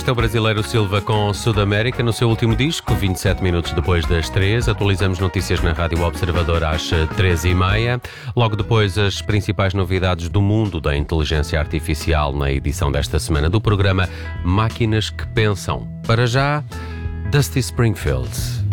Este é o brasileiro Silva com Sudamérica no seu último disco, 27 minutos depois das 3. Atualizamos notícias na Rádio Observador às 13h30. Logo depois, as principais novidades do mundo da inteligência artificial na edição desta semana do programa Máquinas que Pensam. Para já, Dusty Springfield.